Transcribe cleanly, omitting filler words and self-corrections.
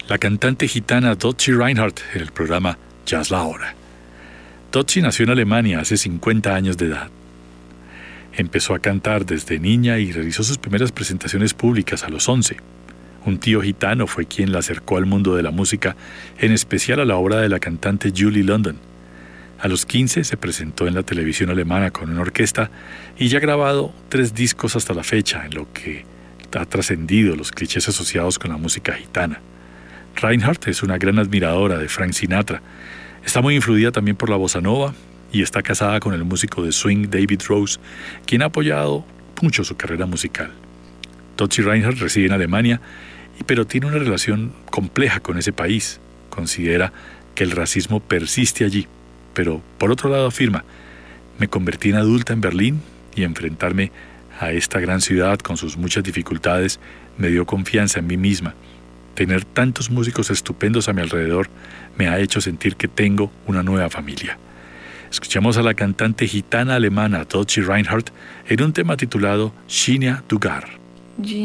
la cantante gitana Dottie Reinhardt en el programa Jazz La Hora. Dottie nació en Alemania hace 50 años de edad. Empezó a cantar desde niña y realizó sus primeras presentaciones públicas a los 11. Un tío gitano fue quien la acercó al mundo de la música, en especial a la obra de la cantante Julie London. A los 15 se presentó en la televisión alemana con una orquesta y ya ha grabado 3 discos hasta la fecha, en lo que ha trascendido los clichés asociados con la música gitana. Reinhardt es una gran admiradora de Frank Sinatra. Está muy influida también por la bossa nova y está casada con el músico de swing David Rose, quien ha apoyado mucho su carrera musical. Dottie Reinhardt reside en Alemania, pero tiene una relación compleja con ese país. Considera que el racismo persiste allí, pero por otro lado afirma: me convertí en adulta en Berlín y enfrentarme a esta gran ciudad con sus muchas dificultades me dio confianza en mí misma. Tener tantos músicos estupendos a mi alrededor me ha hecho sentir que tengo una nueva familia. Escuchamos a la cantante gitana alemana Dottie Reinhardt en un tema titulado Shinya Dugar.